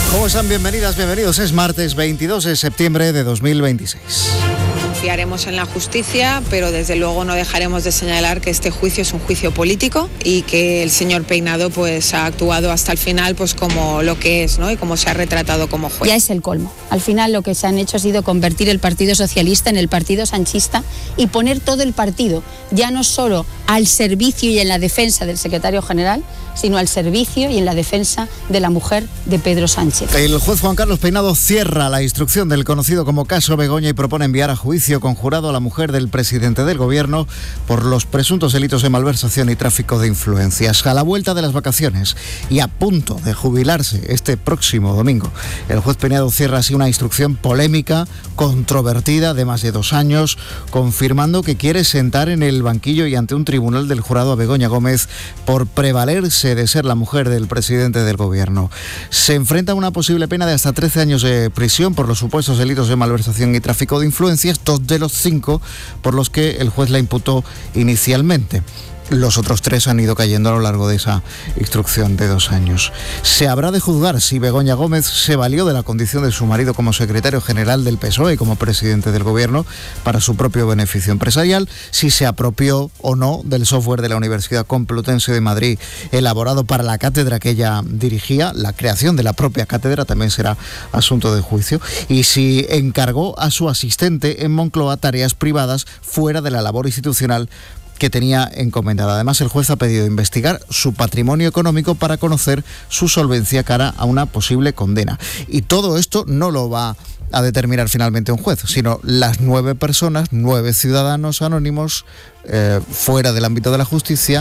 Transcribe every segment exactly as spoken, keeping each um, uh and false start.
¿Cómo están? Bienvenidas, bienvenidos. Es martes veintidós de septiembre de dos mil veintiséis. Confiaremos en la justicia, pero desde luego no dejaremos de señalar que este juicio es un juicio político y que el señor Peinado pues ha actuado hasta el final pues como lo que es, ¿no? Y como se ha retratado como juez. Ya es el colmo. Al final lo que se han hecho ha sido convertir el Partido Socialista en el Partido Sanchista y poner todo el partido, ya no solo al servicio y en la defensa del secretario general, sino al servicio y en la defensa de la mujer de Pedro Sánchez. El juez Juan Carlos Peinado cierra la instrucción del conocido como caso Begoña y propone enviar a juicio conjurado a la mujer del presidente del gobierno por los presuntos delitos de malversación y tráfico de influencias. A la vuelta de las vacaciones y a punto de jubilarse este próximo domingo, el juez Peinado cierra así una instrucción polémica, controvertida de más de dos años, confirmando que quiere sentar en el banquillo y ante un tribunal del jurado a Begoña Gómez por prevalerse de ser la mujer del presidente del gobierno. Se enfrenta a una posible pena de hasta trece años de prisión por los supuestos delitos de malversación y tráfico de influencias, dos de los cinco por los que el juez la imputó inicialmente. Los otros tres han ido cayendo a lo largo de esa instrucción de dos años. Se habrá de juzgar si Begoña Gómez se valió de la condición de su marido como secretario general del P S O E y como presidente del gobierno para su propio beneficio empresarial, si se apropió o no del software de la Universidad Complutense de Madrid elaborado para la cátedra que ella dirigía. La creación de la propia cátedra también será asunto de juicio, y si encargó a su asistente en Moncloa tareas privadas fuera de la labor institucional que tenía encomendada. Además, el juez ha pedido investigar su patrimonio económico para conocer su solvencia cara a una posible condena. Y todo esto no lo va a determinar finalmente un juez, sino las nueve personas, nueve ciudadanos anónimos eh, fuera del ámbito de la justicia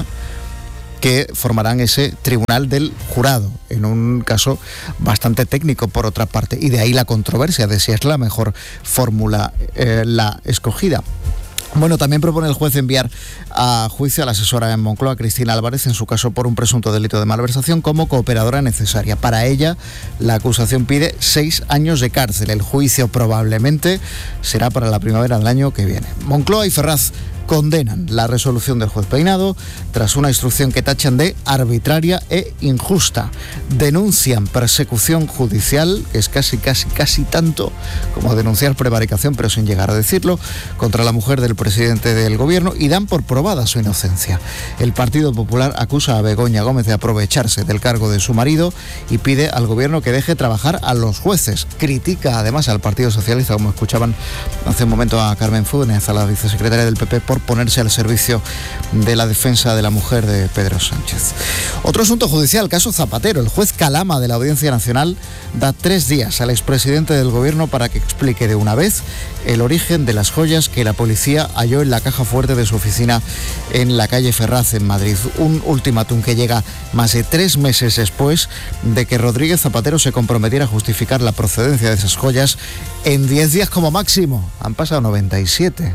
que formarán ese tribunal del jurado, en un caso bastante técnico por otra parte, y de ahí la controversia de si es la mejor fórmula eh, la escogida. Bueno, también propone el juez enviar a juicio a la asesora en Moncloa, Cristina Álvarez, en su caso por un presunto delito de malversación como cooperadora necesaria. Para ella, la acusación pide seis años de cárcel. El juicio probablemente será para la primavera del año que viene. Moncloa y Ferraz condenan la resolución del juez Peinado tras una instrucción que tachan de arbitraria e injusta. Denuncian persecución judicial, que es casi, casi, casi tanto como denunciar prevaricación, pero sin llegar a decirlo, contra la mujer del presidente del gobierno, y dan por probada su inocencia. El Partido Popular acusa a Begoña Gómez de aprovecharse del cargo de su marido y pide al gobierno que deje trabajar a los jueces. Critica además al Partido Socialista, como escuchaban hace un momento a Carmen Funes, a la vicesecretaria del P P, por ponerse al servicio de la defensa de la mujer de Pedro Sánchez. Otro asunto judicial, caso Zapatero. El juez Calama de la Audiencia Nacional da tres días al expresidente del gobierno para que explique de una vez el origen de las joyas que la policía halló en la caja fuerte de su oficina en la calle Ferraz, en Madrid. Un ultimátum que llega más de tres meses después de que Rodríguez Zapatero se comprometiera a justificar la procedencia de esas joyas en diez días como máximo. Han pasado noventa y siete.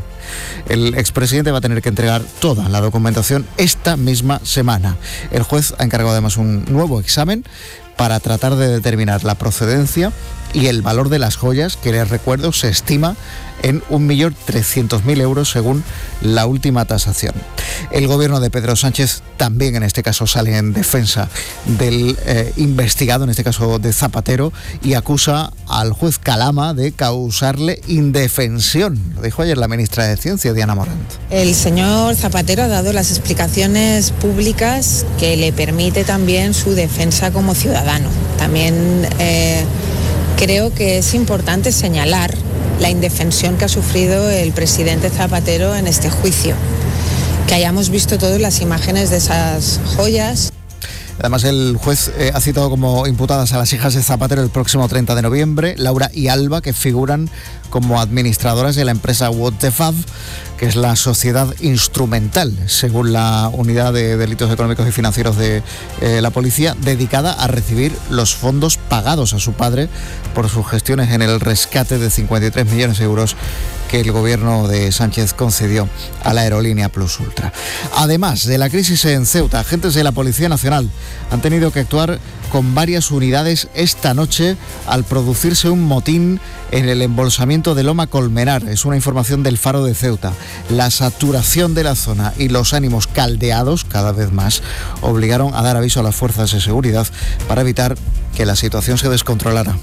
El expresidente va a tener que entregar toda la documentación esta misma semana. El juez ha encargado además un nuevo examen para tratar de determinar la procedencia y el valor de las joyas, que les recuerdo se estima en un millón trescientos mil euros según la última tasación. El gobierno de Pedro Sánchez también en este caso sale en defensa del eh, investigado, en este caso de Zapatero, y acusa al juez Calama de causarle indefensión. Lo dijo ayer la ministra de Ciencia, Diana Morant. El señor Zapatero ha dado las explicaciones públicas que le permite también su defensa como ciudadano. También eh, creo que es importante señalar la indefensión que ha sufrido el presidente Zapatero en este juicio. Que hayamos visto todas las imágenes de esas joyas. Además, el juez eh, ha citado como imputadas a las hijas de Zapatero el próximo treinta de noviembre, Laura y Alba, que figuran como administradoras de la empresa What the Fab, que es la sociedad instrumental, según la Unidad de Delitos Económicos y Financieros de eh, la Policía, dedicada a recibir los fondos pagados a su padre por sus gestiones en el rescate de cincuenta y tres millones de euros que el gobierno de Sánchez concedió a la aerolínea Plus Ultra. Además de la crisis en Ceuta, agentes de la Policía Nacional han tenido que actuar con varias unidades esta noche al producirse un motín en el embolsamiento de Loma Colmenar. Es una información del Faro de Ceuta. La saturación de la zona y los ánimos caldeados cada vez más obligaron a dar aviso a las fuerzas de seguridad para evitar que que la situación se descontrolara.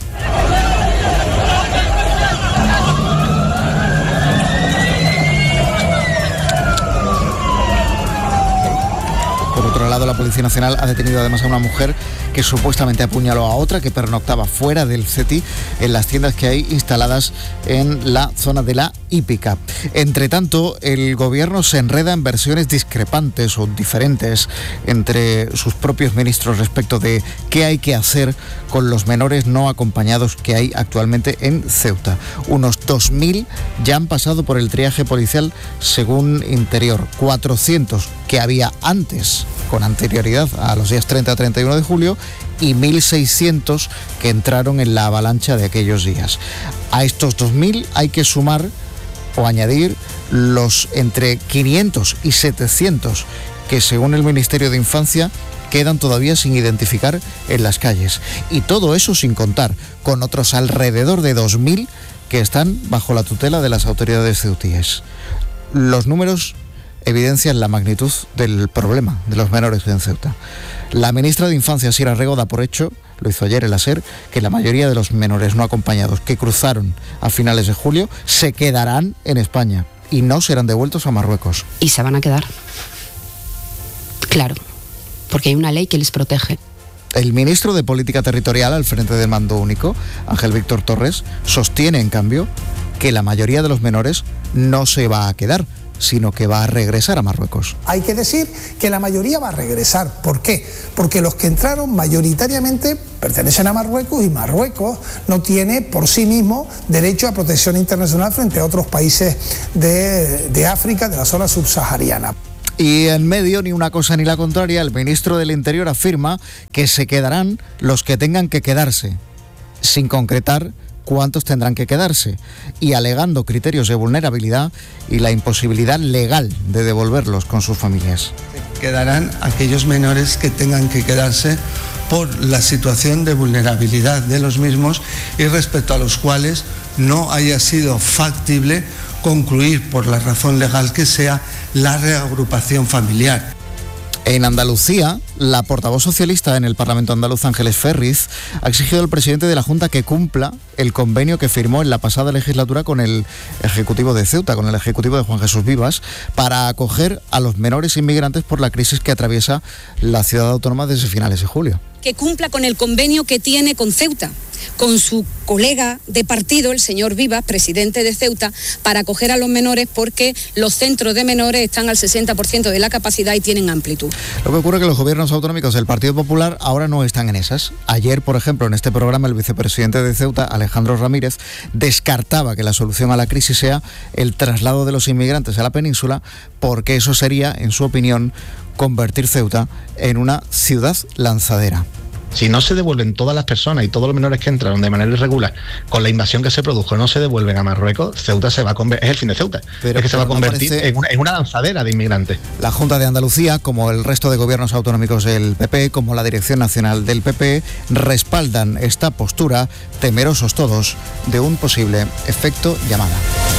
Por otro lado, la Policía Nacional ha detenido además a una mujer que supuestamente apuñaló a otra que pernoctaba fuera del C E T I en las tiendas que hay instaladas en la zona de la hípica. Entre tanto, el gobierno se enreda en versiones discrepantes o diferentes entre sus propios ministros respecto de qué hay que hacer con los menores no acompañados que hay actualmente en Ceuta. Unos dos mil ya han pasado por el triaje policial según Interior, cuatrocientos que había antes, con anterioridad a los días treinta a treinta y uno de julio, y mil seiscientos que entraron en la avalancha de aquellos días. A estos dos mil hay que sumar o añadir los entre quinientos y setecientos que, según el Ministerio de Infancia, quedan todavía sin identificar en las calles. Y todo eso sin contar con otros alrededor de dos mil que están bajo la tutela de las autoridades ceutíes. Los números evidencian la magnitud del problema de los menores en Ceuta. La ministra de Infancia, Sira Rego, da por hecho, lo hizo ayer en la SER, que la mayoría de los menores no acompañados que cruzaron a finales de julio se quedarán en España y no serán devueltos a Marruecos. Y se van a quedar. Claro, porque hay una ley que les protege. El ministro de Política Territorial al frente del Mando Único, Ángel Víctor Torres, sostiene, en cambio, que la mayoría de los menores no se va a quedar, sino que va a regresar a Marruecos. Hay que decir que la mayoría va a regresar. ¿Por qué? Porque los que entraron mayoritariamente pertenecen a Marruecos y Marruecos no tiene por sí mismo derecho a protección internacional frente a otros países de, de África, de la zona subsahariana. Y en medio, ni una cosa ni la contraria, el ministro del Interior afirma que se quedarán los que tengan que quedarse, sin concretar cuántos tendrán que quedarse, y alegando criterios de vulnerabilidad y la imposibilidad legal de devolverlos con sus familias. Quedarán aquellos menores que tengan que quedarse por la situación de vulnerabilidad de los mismos y respecto a los cuales no haya sido factible concluir, por la razón legal que sea, la reagrupación familiar. En Andalucía, la portavoz socialista en el Parlamento andaluz, Ángeles Ferriz, ha exigido al presidente de la Junta que cumpla el convenio que firmó en la pasada legislatura con el Ejecutivo de Ceuta, con el Ejecutivo de Juan Jesús Vivas, para acoger a los menores inmigrantes por la crisis que atraviesa la ciudad autónoma desde finales de julio. Que cumpla con el convenio que tiene con Ceuta, con su colega de partido, el señor Vivas, presidente de Ceuta, para acoger a los menores, porque los centros de menores están al sesenta por ciento de la capacidad y tienen amplitud. Lo que ocurre es que los gobiernos autonómicos del Partido Popular ahora no están en esas. Ayer, por ejemplo, en este programa, el vicepresidente de Ceuta, Alejandro Ramírez, descartaba que la solución a la crisis sea el traslado de los inmigrantes a la península, porque eso sería, en su opinión, convertir Ceuta en una ciudad lanzadera. Si no se devuelven todas las personas y todos los menores que entraron de manera irregular con la invasión que se produjo, no se devuelven a Marruecos, Ceuta se va a convertir, es el fin de Ceuta, pero es que se va a convertir no en, una, en una lanzadera de inmigrantes. La Junta de Andalucía, como el resto de gobiernos autonómicos del P P, como la Dirección Nacional del P P, respaldan esta postura, temerosos todos de un posible efecto llamada.